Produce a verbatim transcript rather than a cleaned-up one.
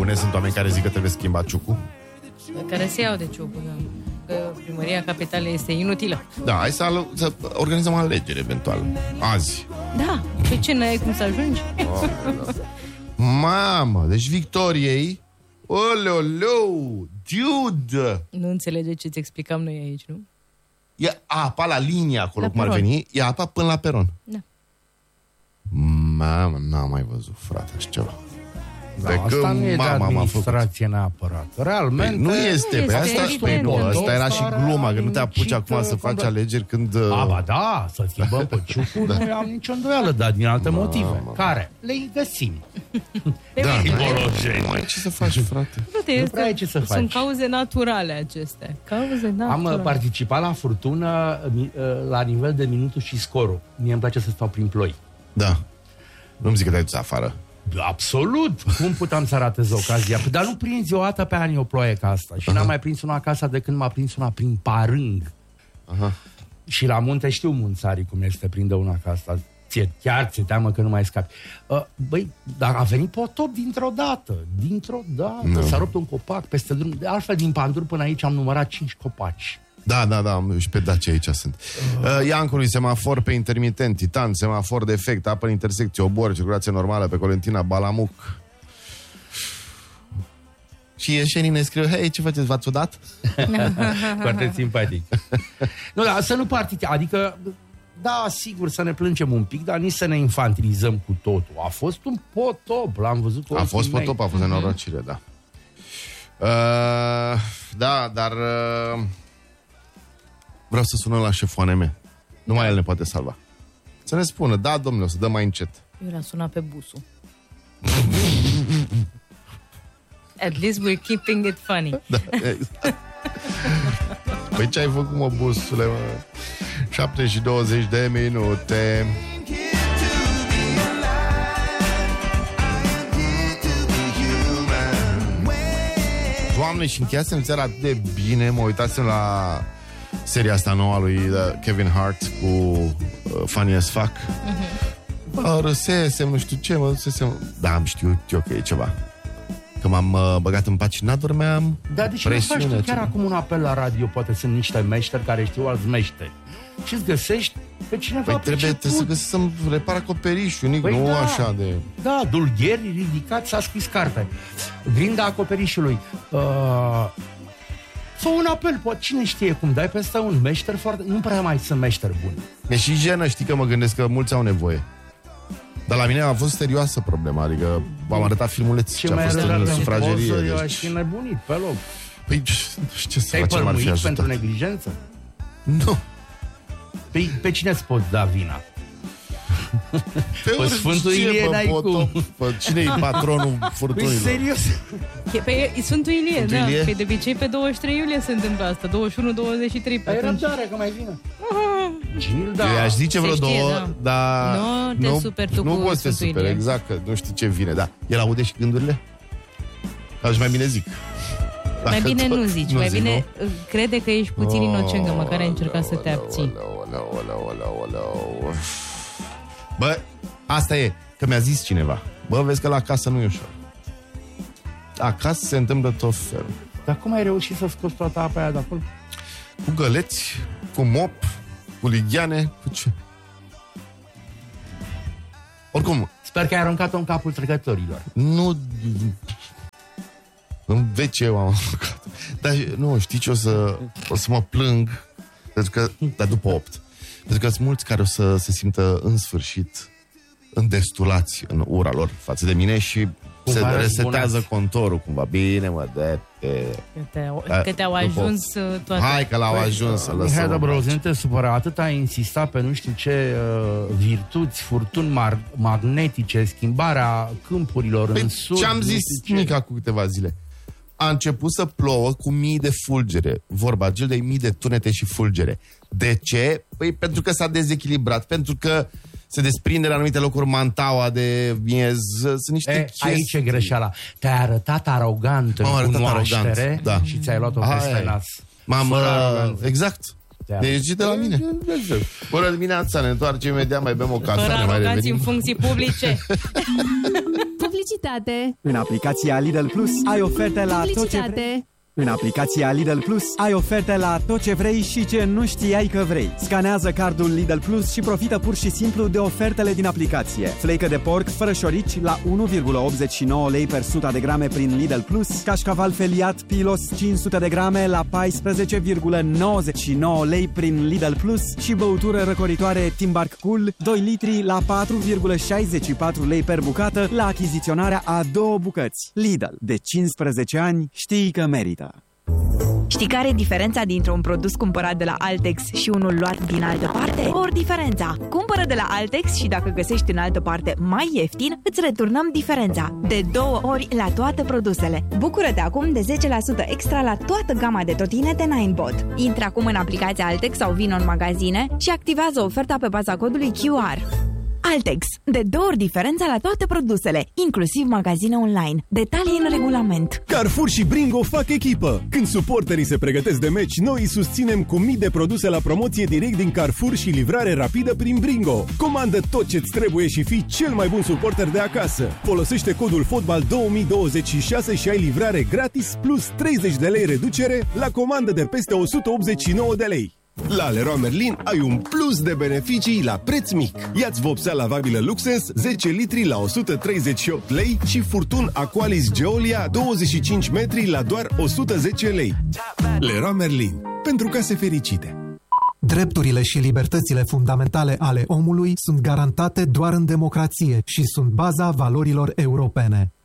bune? Sunt oameni care zic că trebuie schimbat ciucul? Care se iau de ciucul, da. Că primăria capitalei este inutilă. Da, hai să, al- să organizăm alegeri eventual. Azi. Da, pe ce n-ai cum să ajungi? Oh, mamă, deci Victoriei, ololou, dude! Nu înțelege ce-ți explicam noi aici, nu? E apa la linie acolo, La cum ar peron. veni, e apa până la peron. Da. Mamă, n-am mai văzut, frate, așa ceva. Da, Pe asta când nu e de mama m-a făcut. administrație neapărat. Realmente... Păi nu este, Nu pe este, asta, evident. bă, asta era Asta și are gluma, că nu te apuci incit, acum să faci complet. alegeri când... A, ba da, să schimbăm pe ciucuri, da. Nu am nicio îndoială, dar din alte motive. Care? Le găsim. Da, Ibologeni. nu ai ce să faci, frate. Frate, Nu prea ai ce să faci. Sunt cauze naturale acestea. Cauze Am naturale. uh, participat la furtună uh, la nivel de minutul și scorul. Mie îmi place să stau prin ploi. Da. Nu-mi zic că te-ai dus afară. Absolut! Cum puteam să ratez ocazia? Dar nu prinzi o dată pe ani o ploaie ca asta. Și uh-huh. n-am mai prins una acasă de când m-a prins una prin Parâng. Aha. Și la munte știu munțarii cum este prinde una ca asta. Ție, chiar ți-e teamă că nu mai scapi. Uh, băi, dar a venit potop dintr-o dată. Dintr-o dată. No. S-a rupt un copac peste drum. De altfel, din Pandur până aici am numărat cinci copaci. Da, da, da, și pe Dacia aici sunt. Uh, Iancului, semafor pe intermitent, Titan, semafor defect, apă în intersecție, obor, circulație normală pe Colentina, Balamuc. Și ieșenii ne scriu, hei, ce faceți, v-ați udat? Foarte simpatic. Nu, dar să nu partite, adică, da, sigur, să ne plângem un pic, dar nici să ne infantilizăm cu totul. A fost un potop, l-am văzut cu A fost ochii mei. potop, a fost nenorocire, da. Uh, da, dar uh, vreau să sunăm la șeful A N M. Numai el ne poate salva. Să ne spună, da, domnule, o să dăm mai încet. Eu l-am sunat pe busul. At least we're keeping it funny. Da, exact. Păi ce ai făcut, mă, busule, mă? șapte și douăzeci de minute. Doamne, și încheiasem seara atât de bine. Mă uitasem la seria asta nouă a lui uh, Kevin Hart cu uh, Funny as Fuck. Mă râsesem, nu știu ce, mă râsesem. Da, am știut eu că e ceva. Că m-am uh, băgat în pat și n-adormeam. Dar de ce nu faci tu chiar ceva. acum un apel la radio? Poate sunt niște meșteri care știu alți meșteri. Și îți găsești pe cineva Păi trebuie, priceput. trebuie să găsesc să-mi repar acoperișul, Nic, Păi nu da. așa de... Da, dulgheri ridicat, s-a scris carte. Grinda acoperișului. Uh, fă un apel, poate cine știe cum dai peste un meșter foarte... Nu prea mai sunt meșteri buni. Mi-e și jenă, știi că mă gândesc că mulți au nevoie. Dar la mine a fost serioasă problema, adică v-am arătat filmuleț ce, Ce a mai fost în arătat sufragerie. eu aș Deci... fi nebunit pe loc. Păi ce, ce să Te-ai facem, ar fi pălmuit pentru ajutat? neglijență? Nu. Pe, pe cine îți poți da vina? Pe Păi Sfântul Ilie n-ai cum. Păi cine e patronul Păi furtunilor? serios? Pe Sfântul Ilie, Sfântul da. Ilie? Păi de obicei pe douăzeci și trei iulie se întâmplă asta. douăzeci și unu douăzeci și trei. pe Ai atunci. răbdare că mai vine. Gilda. Eu aș zice Se vreo știe, două, da. dar... Nu te superi tu nu cu poți să te Sfântul superi, Ilie. exact, că nu știu ce vine, da. El aude și gândurile? Aș mai bine zic. Mai Dacă bine tot- nu zici, nu mai zic, bine nu? crede că ești puțin inocent, că măcar ai încercat să te Oleu, abții. oleu, oleu, oleu, oleu, oleu. Bă, asta e, că mi-a zis cineva. Bă, vezi că la casă nu e ușor. Acasă se întâmplă tot felul. Dar cum ai reușit să scoți toată apa aia de acolo? Cu găleți, cu mop, cu ligheane, cu ce? Oricum, Sper că ai aruncat-o în capul trecătorilor. nu... În vece eu am aruncat. Dar nu, știi ce, o să, o să mă plâng, pentru că, dar după opt. Pentru că sunt mulți care o să se simtă în sfârșit îndestulați în ura lor față de mine și se Cumva resetează războnați. contorul cumva. Bine, mă, de-te. Că te-au, Da, că te-au după- ajuns uh, toate. Hai că l-au ajuns să Mihai lăsăm. Dobroz, nu te supăra, atât ai insistat pe nu știu ce uh, virtuți, furtuni mar- magnetice, schimbarea câmpurilor în Păi sud. ce am nu zis știu ce. Nica cu câteva zile? A început să plouă cu mii de fulgere. Vorba, gel de mii de tunete și fulgere. De ce? Păi pentru că s-a dezechilibrat, pentru că se desprinde la anumite locuri mantaua de miez. Sunt niște E, chestii. aici e greșeala. Te-ai arătat arogant în M-am arătat cunoaștere arogant, da. și ți-ai luat-o Aia peste e. nas. M-am, Fără uh, aroganță. exact. Te-a- Deci de la mine. Bună dimineața, ne întoarcem imediat, mai bem o cafea, Fără ne mai aroganți în revenim. funcții publice. Publicitate. În aplicația Lidl Plus ai oferte la tot ce vrei. În aplicația Lidl Plus ai oferte la tot ce vrei și ce nu știai că vrei. Scanează cardul Lidl Plus și profită pur și simplu de ofertele din aplicație. Fleică de porc fără șorici la unu virgulă optzeci și nouă lei per sută de grame prin Lidl Plus. Cașcaval feliat Pilos cinci sute de grame la paisprezece virgulă nouăzeci și nouă lei prin Lidl Plus și băutură răcoritoare Timbark Cool doi litri la patru virgulă șaizeci și patru lei per bucată la achiziționarea a două bucăți. Lidl, de cincisprezece ani știi că merită. Știi care e diferența dintre un produs cumpărat de la Altex și unul luat din altă parte? Ori diferența. Cumpără de la Altex și dacă găsești în altă parte mai ieftin, îți returnăm diferența. De două ori la toate produsele. Bucură-te acum de zece la sută extra la toată gama de totinete Ninebot. Intră acum în aplicația Altex sau vino în magazine și activează oferta pe baza codului Q R. Altex. De două ori diferența la toate produsele, inclusiv magazine online. Detalii în regulament. Carrefour și Bringo fac echipă. Când suporterii se pregătesc de meci, noi îi susținem cu mii de produse la promoție direct din Carrefour și livrare rapidă prin Bringo. Comandă tot ce-ți trebuie și fii cel mai bun suporter de acasă. Folosește codul Fotbal două mii douăzeci și șase și ai livrare gratis plus treizeci de lei reducere la comandă de peste o sută optzeci și nouă de lei. La Leroy Merlin ai un plus de beneficii la preț mic. Ia-ți vopsea lavabilă Luxens zece litri la o sută treizeci și opt lei și furtun Aqualis Geolia douăzeci și cinci metri la doar o sută zece lei. Leroy Merlin. Pentru case fericite. Drepturile și libertățile fundamentale ale omului sunt garantate doar în democrație și sunt baza valorilor europene.